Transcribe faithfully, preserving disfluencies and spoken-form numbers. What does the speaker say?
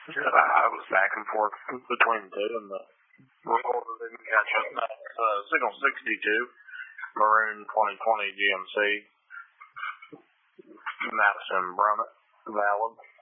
I was back and forth between the two, and the recorder didn't catch up. That's uh, Signal sixty-two, Maroon twenty twenty G M C. Madison Brummett, valid.